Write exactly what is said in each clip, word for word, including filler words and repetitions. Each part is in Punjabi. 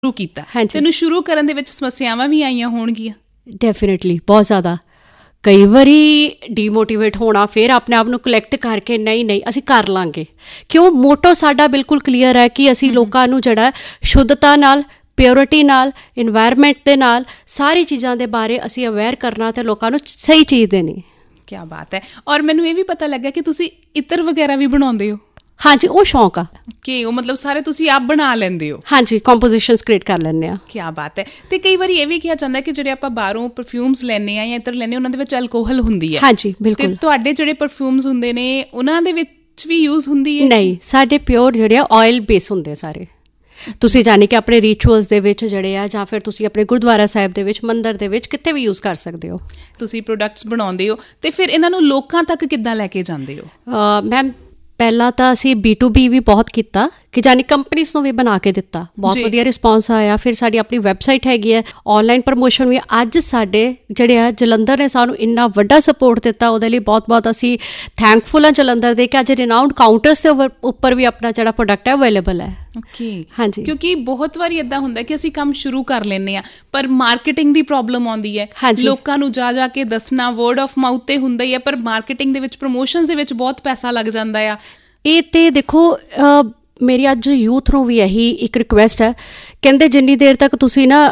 ਸ਼ੁਰੂ ਕੀਤਾ, ਤੈਨੂੰ ਸ਼ੁਰੂ ਕਰਨ ਦੇ ਵਿੱਚ ਸਮੱਸਿਆਵਾਂ ਵੀ ਆਈਆਂ ਹੋਣਗੀਆਂ? ਡੈਫੀਨੇਟਲੀ, ਬਹੁਤ ਜ਼ਿਆਦਾ। ਕਈ ਵਾਰੀ ਡੀਮੋਟੀਵੇਟ ਹੋਣਾ, ਫਿਰ ਆਪਣੇ ਆਪ ਨੂੰ ਕਲੈਕਟ ਕਰਕੇ ਨਹੀਂ ਨਹੀਂ ਅਸੀਂ ਕਰ ਲਾਂਗੇ। ਕਿਉਂ? ਮੋਟੋ ਸਾਡਾ ਬਿਲਕੁਲ ਕਲੀਅਰ ਹੈ ਕਿ ਅਸੀਂ ਲੋਕਾਂ ਨੂੰ ਜਿਹੜਾ ਸ਼ੁੱਧਤਾ ਨਾਲ, ਪਿਓਰਿਟੀ ਨਾਲ, ਇਨਵਾਇਰਮੈਂਟ ਦੇ ਨਾਲ, ਸਾਰੀ ਚੀਜ਼ਾਂ ਦੇ ਬਾਰੇ ਅਸੀਂ ਅਵੇਅਰ ਕਰਨਾ ਅਤੇ ਲੋਕਾਂ ਨੂੰ ਸਹੀ ਚੀਜ਼ ਦੇਣੀ। ਕਿਆ ਬਾਤ ਹੈ। ਔਰ ਮੈਨੂੰ ਇਹ ਵੀ ਪਤਾ ਲੱਗਾ ਕਿ ਤੁਸੀਂ ਇਤਰ ਵਗੈਰਾ ਵੀ ਬਣਾਉਂਦੇ ਹੋ? ਹਾਂਜੀ, ਉਹ ਸ਼ੌਂਕ ਆ ਕਿ ਉਹ ਮਤਲਬ ਸਾਰੇ ਤੁਸੀਂ ਆਪ ਬਣਾ ਲੈਂਦੇ ਹੋ? ਹਾਂਜੀ, ਕੰਪੋਜੀਸ਼ਨਸ ਕ੍ਰੀਏਟ ਕਰ ਲੈਂਦੇ ਹਾਂ। ਕਿਆ ਬਾਤ ਹੈ। ਅਤੇ ਕਈ ਵਾਰੀ ਇਹ ਵੀ ਕਿਹਾ ਜਾਂਦਾ ਕਿ ਜਿਹੜੇ ਆਪਾਂ ਬਾਹਰੋਂ ਪਰਫਿਊਮਸ ਲੈਂਦੇ ਹਾਂ ਜਾਂ ਇਤਰ ਲੈਂਦੇ ਉਹਨਾਂ ਦੇ ਵਿੱਚ ਅਲਕੋਹਲ ਹੁੰਦੀ ਹੈ। ਹਾਂਜੀ, ਬਿਲਕੁਲ। ਅਤੇ ਤੁਹਾਡੇ ਜਿਹੜੇ ਪਰਫਿਊਮਸ ਹੁੰਦੇ ਨੇ ਉਹਨਾਂ ਦੇ ਵਿੱਚ ਵੀ ਯੂਜ਼ ਹੁੰਦੀ ਹੈ? ਨਹੀਂ, ਸਾਡੇ ਪਿਓਰ ਜਿਹੜੇ ਆ ਆਇਲ ਬੇਸ ਹੁੰਦੇ ਸਾਰੇ। ਤੁਸੀਂ ਜਾਣੀ ਕਿ ਆਪਣੇ ਰਿਚੁਅਲਸ ਦੇ ਵਿੱਚ ਜਿਹੜੇ ਆ, ਜਾਂ ਫਿਰ ਤੁਸੀਂ ਆਪਣੇ ਗੁਰਦੁਆਰਾ ਸਾਹਿਬ ਦੇ ਵਿੱਚ, ਮੰਦਿਰ ਦੇ ਵਿੱਚ, ਕਿਤੇ ਵੀ ਯੂਜ਼ ਕਰ ਸਕਦੇ ਹੋ। ਤੁਸੀਂ ਪ੍ਰੋਡਕਟਸ ਬਣਾਉਂਦੇ ਹੋ ਅਤੇ ਫਿਰ ਇਹਨਾਂ ਨੂੰ ਲੋਕਾਂ ਤੱਕ ਕਿੱਦਾਂ ਲੈ ਕੇ ਜਾਂਦੇ ਹੋ? ਮੈਮ, ਪਹਿਲਾਂ ਤਾਂ ਅਸੀਂ ਬੀ ਟੂ ਬੀ ਵੀ ਬਹੁਤ ਕੀਤਾ, ਕਿ ਜਾਨੀ ਕੰਪਨੀਜ਼ ਨੂੰ ਵੀ ਬਣਾ ਕੇ ਦਿੱਤਾ, ਬਹੁਤ ਵਧੀਆ ਰਿਸਪੌਂਸ ਆਇਆ। ਫਿਰ ਸਾਡੀ ਆਪਣੀ ਵੈਬਸਾਈਟ ਹੈਗੀ ਹੈ, ਔਨਲਾਈਨ ਪ੍ਰਮੋਸ਼ਨ ਵੀ। ਅੱਜ ਸਾਡੇ ਜਿਹੜੇ ਆ ਜਲੰਧਰ ਨੇ ਸਾਨੂੰ ਇੰਨਾ ਵੱਡਾ ਸਪੋਰਟ ਦਿੱਤਾ, ਉਹਦੇ ਲਈ ਬਹੁਤ ਬਹੁਤ ਅਸੀਂ ਥੈਂਕਫੁਲ ਹਾਂ ਜਲੰਧਰ ਦੇ, ਕਿ ਅੱਜ ਰਿਨਾਊਂਡ ਕਾਊਂਟਰਸ ਦੇ ਉੱਪਰ ਵੀ ਆਪਣਾ ਜਿਹੜਾ ਪ੍ਰੋਡਕਟ ਹੈ ਅਵੇਲੇਬਲ ਹੈ। ਓਕੇ, ਹਾਂਜੀ। ਕਿਉਂਕਿ ਬਹੁਤ ਵਾਰੀ ਇੱਦਾਂ ਹੁੰਦਾ ਕਿ ਅਸੀਂ ਕੰਮ ਸ਼ੁਰੂ ਕਰ ਲੈਂਦੇ ਹਾਂ, ਪਰ ਮਾਰਕੀਟਿੰਗ ਦੀ ਪ੍ਰੋਬਲਮ ਆਉਂਦੀ ਹੈ। ਲੋਕਾਂ ਨੂੰ ਜਾ ਜਾ ਕੇ ਦੱਸਣਾ, ਵਰਡ ਆਫ ਮਾਊਥ ਤੇ ਹੁੰਦਾ ਹੀ ਹੈ, ਪਰ ਮਾਰਕੀਟਿੰਗ ਦੇ ਵਿੱਚ, ਪ੍ਰਮੋਸ਼ਨਸ ਦੇ ਵਿੱਚ ਬਹੁਤ ਪੈਸਾ ਲੱਗ ਜਾਂਦਾ ਆ। ਇਹ ਤੇ ਦੇਖੋ, ਮੇਰੀ ਅੱਜ ਯੂਥ ਨੂੰ ਵੀ ਇਹੀ ਇੱਕ ਰਿਕੁਐਸਟ ਹੈ, ਕਹਿੰਦੇ ਜਿੰਨੀ ਦੇਰ ਤੱਕ ਤੁਸੀਂ ਨਾ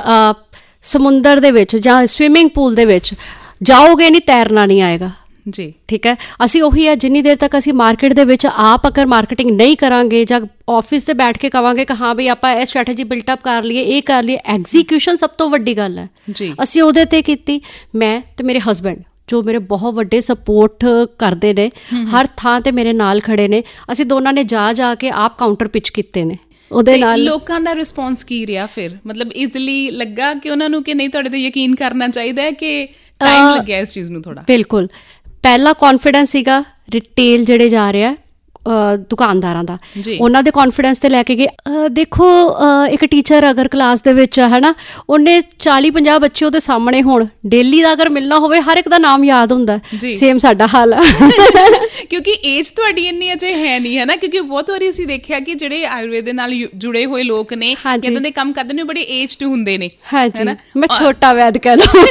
ਸਮੁੰਦਰ ਦੇ ਵਿੱਚ ਜਾਂ ਸਵਿਮਿੰਗ ਪੂਲ ਦੇ ਵਿੱਚ ਜਾਓਗੇ ਨਹੀਂ, ਤੈਰਨਾ ਨਹੀਂ ਆਏਗਾ ਜੀ। ਠੀਕ ਹੈ, ਅਸੀਂ ਉਹੀ ਹੈ, ਜਿੰਨੀ ਦੇਰ ਤੱਕ ਅਸੀਂ ਮਾਰਕੀਟ ਦੇ ਵਿੱਚ ਆਪ ਅਗਰ ਮਾਰਕੀਟਿੰਗ ਨਹੀਂ ਕਰਾਂਗੇ, ਜਾਂ ਆਫਿਸ 'ਤੇ ਬੈਠ ਕੇ ਕਹਾਂਗੇ ਕਿ ਹਾਂ ਬਈ ਆਪਾਂ ਇਹ ਸਟ੍ਰੈਟਜੀ ਬਿਲਟਅਪ ਕਰ ਲਈਏ, ਇਹ ਕਰ ਲਈਏ, ਐਗਜ਼ੀਕਿਊਸ਼ਨ ਸਭ ਤੋਂ ਵੱਡੀ ਗੱਲ ਹੈ ਜੀ। ਅਸੀਂ ਉਹਦੇ 'ਤੇ ਕੀਤੀ, ਮੈਂ ਅਤੇ ਮੇਰੇ ਹਸਬੈਂਡ, ਜੋ ਮੇਰੇ ਬਹੁਤ ਵੱਡੇ ਸਪੋਰਟ ਕਰਦੇ ਨੇ, ਹਰ ਥਾਂ ਤੇ ਮੇਰੇ ਨਾਲ ਖੜੇ ਨੇ। ਅਸੀਂ ਦੋਨਾਂ ਨੇ ਜਾ ਜਾ ਕੇ ਆਪ ਕਾਊਂਟਰ ਪਿਚ ਕੀਤੇ ਨੇ। ਉਹਦੇ ਨਾਲ ਲੋਕਾਂ ਦਾ ਰਿਸਪੌਂਸ ਕੀ ਰਿਹਾ ਫਿਰ? ਮਤਲਬ ਈਜ਼ਲੀ ਲੱਗਾ ਕਿ ਉਹਨਾਂ ਨੂੰ ਕਿ ਨਹੀਂ ਤੁਹਾਡੇ 'ਤੇ ਯਕੀਨ ਕਰਨਾ ਚਾਹੀਦਾ ਹੈ, ਕਿ ਟਾਈਮ ਲੱਗਿਆ ਇਸ ਚੀਜ਼ ਨੂੰ ਥੋੜ੍ਹਾ? ਬਿਲਕੁਲ, ਪਹਿਲਾ ਕੌਨਫੀਡੈਂਸ ਸੀਗਾ ਰਿਟੇਲ ਜਿਹੜੇ ਜਾ ਰਿਹਾ ਦੁਕਾਨਦਾਰਾਂ ਦਾ, ਉਹਨਾਂ ਦੇ ਕੌਨਫੀਡੈਂਸ 'ਤੇ ਲੈ ਕੇ ਗਏ। ਦੇਖੋ, ਇੱਕ ਟੀਚਰ ਅਗਰ ਕਲਾਸ ਦੇ ਵਿੱਚ ਹੈ ਨਾ, ਉਹਨੇ ਚਾਲੀ ਪੰਜਾਹ ਬੱਚੇ ਉਹਦੇ ਸਾਹਮਣੇ ਹੋਣ, ਡੇਲੀ ਦਾ ਅਗਰ ਮਿਲਣਾ ਹੋਵੇ, ਹਰ ਇੱਕ ਦਾ ਨਾਮ ਯਾਦ ਹੁੰਦਾ। ਸੇਮ ਸਾਡਾ ਹਾਲ ਆ। ਕਿਉਂਕਿ ਏਜ ਤੁਹਾਡੀ ਇੰਨੀ ਅਜੇ ਹੈ ਨਹੀਂ, ਹੈ ਨਾ? ਕਿਉਂਕਿ ਬਹੁਤ ਵਾਰੀ ਅਸੀਂ ਦੇਖਿਆ ਕਿ ਜਿਹੜੇ ਆਯੁਰਵੇਦ ਦੇ ਨਾਲ ਜੁੜੇ ਹੋਏ ਲੋਕ ਨੇ, ਇੱਦਾਂ ਦੇ ਕੰਮ ਕਰਦੇ ਨੇ, ਬੜੇ ਏਜਡ ਹੁੰਦੇ ਨੇ। ਹਾਂਜੀ, ਮੈਂ ਛੋਟਾ ਵੈਦ ਕਹਿ ਲਓ।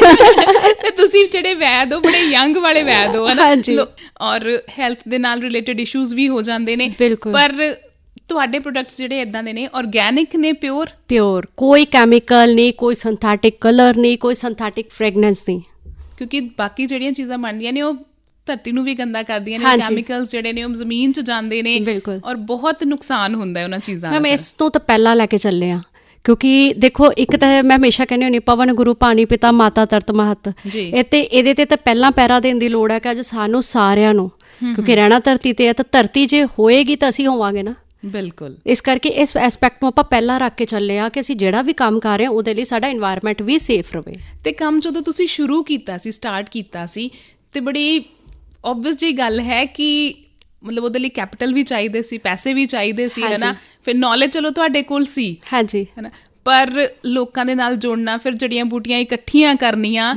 ਤੇ ਤੁਸੀਂ ਜਿਹੜੇ ਵੈਦ ਹੋ, ਬੜੇ ਯੰਗ ਵਾਲੇ ਵੈਦ ਹੋ, ਹੈ ਨਾ? ਔਰ ਹੈਲਥ ਦੇ ਨਾਲ ਰਿਲੇਟਡ ਇਸ਼ੂਜ਼ ਵੀ ਹੋ ਜਾਂਦੇ ਨੇ, ਪਰ ਤੁਹਾਡੇ ਪ੍ਰੋਡਕਟਸ ਜਿਹੜੇ ਇੱਦਾਂ ਦੇ ਨੇ, ਔਰਗੈਨਿਕ ਨੇ, ਪਿਓਰ ਪਿਓਰ ਕੋਈ ਕੈਮੀਕਲ ਨਹੀਂ, ਕੋਈ ਸਿੰਥੈਟਿਕ ਕਲਰ ਨਹੀਂ, ਕੋਈ ਸਿੰਥੈਟਿਕ ਫ੍ਰੈਗਨੈਂਸ ਨਹੀਂ। ਕਿਉਂਕਿ ਬਾਕੀ ਜਿਹੜੀਆਂ ਚੀਜ਼ਾਂ ਬਣਦੀਆਂ ਨੇ ਉਹ ਧਰਤੀ ਨੂੰ ਵੀ ਗੰਦਾ ਕਰਦੀਆਂ ਨੇ, ਕੈਮੀਕਲਸ ਜਿਹੜੇ ਨੇ ਉਹ ਜ਼ਮੀਨ 'ਚ ਜਾਂਦੇ ਨੇ, ਔਰ ਬਹੁਤ ਨੁਕਸਾਨ ਹੁੰਦਾ ਉਹਨਾਂ ਚੀਜ਼ਾਂ ਦਾ। ਮੈਂ ਇਸ ਤੋਂ ਤਾਂ ਪਹਿਲਾਂ ਲੈ ਕੇ ਚੱਲੇ ਹਾਂ, ਕਿਉਂਕਿ ਦੇਖੋ, ਇੱਕ ਤਾਂ ਮੈਂ ਹਮੇਸ਼ਾ ਕਹਿੰਦੀ ਹੁੰਦੀ, ਪਵਨ ਗੁਰੂ ਪਾਣੀ ਪਿਤਾ ਮਾਤਾ ਧਰਤ ਮਹਤ। ਇਹ ਤੇ ਇਹਦੇ ਤੇ ਤਾਂ ਪਹਿਲਾਂ ਪਹਿਰਾ ਦੇਣ ਦੀ ਲੋੜ ਹੈ ਕਿ ਅੱਜ ਸਾਨੂੰ ਸਾਰਿਆਂ ਨੂੰ, ਕਿਉਂਕਿ ਰਹਿਣਾ ਧਰਤੀ ਤੇ ਹੈ, ਤਾਂ ਧਰਤੀ ਜੇ ਹੋਏਗੀ ਤਾਂ ਅਸੀਂ ਹੋਵਾਂਗੇ ਨਾ। ਬਿਲਕੁਲ, ਇਸ ਕਰਕੇ ਇਸ ਐਸਪੈਕਟ ਨੂੰ ਆਪਾਂ ਪਹਿਲਾਂ ਰੱਖ ਕੇ ਚੱਲੇ ਹਾਂ ਕਿ ਅਸੀਂ ਜਿਹੜਾ ਵੀ ਕੰਮ ਕਰ ਰਹੇ ਹਾਂ ਉਹਦੇ ਲਈ ਸਾਡਾ ਇਨਵਾਇਰਮੈਂਟ ਵੀ ਸੇਫ ਰਹੇ। ਤੇ ਕੰਮ ਜਦੋਂ ਤੁਸੀਂ ਸ਼ੁਰੂ ਕੀਤਾ ਸੀ, ਸਟਾਰਟ ਕੀਤਾ ਸੀ, ਤੇ ਬੜੀ ਓਬਵੀਅਸ ਜਿਹੀ ਗੱਲ ਹੈ ਕਿ ਮਤਲਬ ਉਹਦੇ ਲਈ ਕੈਪੀਟਲ ਵੀ ਚਾਹੀਦੇ ਸੀ, ਪੈਸੇ ਵੀ ਚਾਹੀਦੇ ਸੀ, ਹੈ ਨਾ? ਫਿਰ ਨੌਲੇਜ ਚਲੋ ਤੁਹਾਡੇ ਕੋਲ ਸੀ, ਹਾਂਜੀ, ਹੈ ਨਾ, ਪਰ ਲੋਕਾਂ ਦੇ ਨਾਲ ਜੁੜਨਾ, ਫਿਰ ਜੜੀਆਂ ਬੂਟੀਆਂ ਇਕੱਠੀਆਂ ਕਰਨੀਆਂ,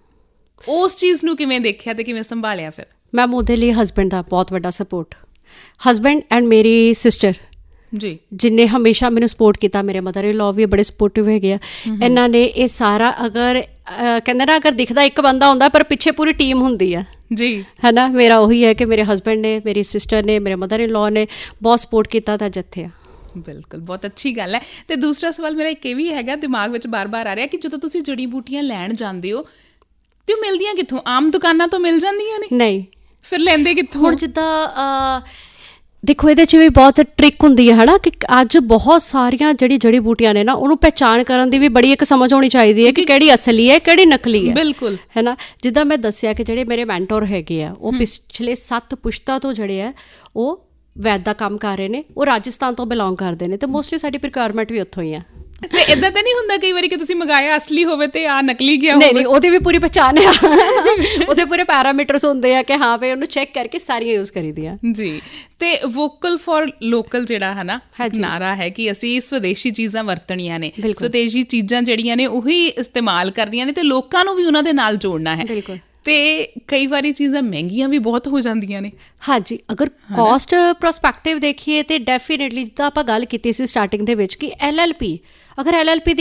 ਉਸ ਚੀਜ਼ ਨੂੰ ਕਿਵੇਂ ਦੇਖਿਆ ਤੇ ਕਿਵੇਂ ਸੰਭਾਲਿਆ ਫਿਰ? ਮੈਮ, ਉਹਦੇ ਲਈ ਹਸਬੈਂਡ ਦਾ ਬਹੁਤ ਵੱਡਾ ਸਪੋਰਟ, ਹਸਬੈਂਡ ਐਂਡ ਮੇਰੀ ਸਿਸਟਰ ਜੀ, ਜਿਨਨੇ ਹਮੇਸ਼ਾ ਮੈਨੂੰ ਸਪੋਰਟ ਕੀਤਾ। ਮੇਰੇ ਮਦਰ ਇਨ ਲਾਅ ਵੀ ਬੜੇ ਸਪੋਰਟਿਵ ਹੈਗੇ ਆ। ਇਹਨਾਂ ਨੇ ਇਹ ਸਾਰਾ, ਅਗਰ ਕਹਿੰਦੇ ਨਾ, ਅਗਰ ਦਿਖਦਾ ਇੱਕ ਬੰਦਾ ਹੁੰਦਾ, ਪਰ ਪਿੱਛੇ ਪੂਰੀ ਟੀਮ ਹੁੰਦੀ ਆ ਜੀ, ਹੈ ਨਾ? ਮੇਰਾ ਉਹੀ ਹੈ ਕਿ ਮੇਰੇ ਹਸਬੈਂਡ ਨੇ, ਮੇਰੀ ਸਿਸਟਰ ਨੇ, ਮੇਰੇ ਮਦਰ ਇਨ ਲਾਅ ਨੇ ਬਹੁਤ ਸਪੋਰਟ ਕੀਤਾ ਤਾਂ ਜਿੱਥੇ ਆ। ਬਿਲਕੁਲ, ਬਹੁਤ ਅੱਛੀ ਗੱਲ ਹੈ। ਅਤੇ ਦੂਸਰਾ ਸਵਾਲ ਮੇਰਾ ਇੱਕ ਇਹ ਵੀ ਹੈਗਾ, ਦਿਮਾਗ ਵਿੱਚ ਬਾਰ-ਬਾਰ ਆ ਰਿਹਾ, ਕਿ ਜਦੋਂ ਤੁਸੀਂ ਜੜੀ ਬੂਟੀਆਂ ਲੈਣ ਜਾਂਦੇ ਹੋ ਅਤੇ ਉਹ ਮਿਲਦੀਆਂ ਕਿੱਥੋਂ? ਆਮ ਦੁਕਾਨਾਂ ਤੋਂ ਮਿਲ ਜਾਂਦੀਆਂ ਨੇ? ਨਹੀਂ, ਫਿਰ ਲੈਂਦੇ ਕਿੱਥੋਂ? ਹੁਣ ਜਿੱਦਾਂ ਦੇਖੋ, ਇਹਦੇ 'ਚ ਵੀ ਬਹੁਤ ਟ੍ਰਿਕ ਹੁੰਦੀ ਹੈ, ਹੈ ਨਾ? ਕਿ ਅੱਜ ਬਹੁਤ ਸਾਰੀਆਂ ਜਿਹੜੀ ਜੜੀ ਬੂਟੀਆਂ ਨੇ ਨਾ, ਉਹਨੂੰ ਪਹਿਚਾਣ ਕਰਨ ਦੀ ਵੀ ਬੜੀ ਇੱਕ ਸਮਝ ਹੋਣੀ ਚਾਹੀਦੀ ਹੈ ਕਿ ਕਿਹੜੀ ਅਸਲੀ ਹੈ, ਕਿਹੜੀ ਨਕਲੀ ਹੈ। ਬਿਲਕੁਲ, ਹੈ ਨਾ? ਜਿੱਦਾਂ ਮੈਂ ਦੱਸਿਆ ਕਿ ਜਿਹੜੇ ਮੇਰੇ ਮੈਂਟੋਰ ਹੈਗੇ ਆ, ਉਹ ਪਿਛਲੇ ਸੱਤ ਪੁਸ਼ਤਾਂ ਤੋਂ ਜਿਹੜੇ ਆ ਉਹ ਵੈਦ ਦਾ ਕੰਮ ਕਰ ਰਹੇ ਨੇ, ਉਹ ਰਾਜਸਥਾਨ ਤੋਂ ਬਿਲੋਂਗ ਕਰਦੇ ਨੇ, ਅਤੇ ਮੋਸਟਲੀ ਸਾਡੀ ਰਿਕੁਆਇਰਮੈਂਟ ਵੀ ਉੱਥੋਂ ਹੀ ਆ। ਤੇ ਇੱਦਾਂ ਤਾਂ ਨਹੀਂ ਹੁੰਦਾ ਕਈ ਵਾਰੀ ਕਿ ਤੁਸੀਂ ਮੰਗਾਇਆ ਅਸਲੀ ਹੋਵੇ ਤੇ ਆ ਨਕਲੀ ਗਿਆ ਹੋਵੇ? ਨਹੀਂ ਨਹੀਂ, ਉਹਦੀ ਵੀ ਪੂਰੀ ਪਹਿਚਾਣ ਆ, ਉਹਦੇ ਪੂਰੇ ਪੈਰਾਮੀਟਰਸ ਹੁੰਦੇ ਆ ਕਿ ਹਾਂ ਵੀ ਉਹਨੂੰ ਚੈੱਕ ਕਰਕੇ ਸਾਰੀਆਂ ਯੂਜ਼ ਕਰੀਦੀਆਂ ਜੀ। ਤੇ ਵੋਕਲ ਫॉर ਲੋਕਲ ਜਿਹੜਾ ਹੈ ਨਾ ਨਾਰਾ ਹੈ ਕਿ ਅਸੀਂ ਸਵਦੇਸ਼ੀ ਚੀਜ਼ਾਂ ਵਰਤਣੀਆਂ ਨੇ, ਸਵਦੇਸ਼ੀ ਚੀਜ਼ਾਂ ਜਿਹੜੀਆਂ ਨੇ ਉਹੀ ਇਸਤੇਮਾਲ ਕਰਨੀਆਂ ਨੇ, ਤੇ ਲੋਕਾਂ ਨੂੰ ਵੀ ਉਹਨਾਂ ਦੇ ਨਾਲ ਜੋੜਨਾ ਹੈ। ਬਿਲਕੁਲ। ਤੇ ਕਈ ਵਾਰੀ ਚੀਜ਼ਾਂ ਮਹਿੰਗੀਆਂ ਵੀ ਬਹੁਤ ਹੋ ਜਾਂਦੀਆਂ ਨੇ। ਹਾਂਜੀ, ਅਗਰ ਕੋਸਟ ਪ੍ਰੋਸਪੈਕਟਿਵ ਦੇਖੀਏ ਤੇ ਡੈਫੀਨੇਟਲੀ, ਜਿੱਦਾਂ ਆਪਾਂ ਗੱਲ ਕੀਤੀ ਸੀ ਸਟਾਰਟਿੰਗ ਦੇ ਵਿੱਚ ਕਿ ਐਲ ਐਲ ਪੀ, ਅਗਰ ਐਲ ਐਲ ਪੀ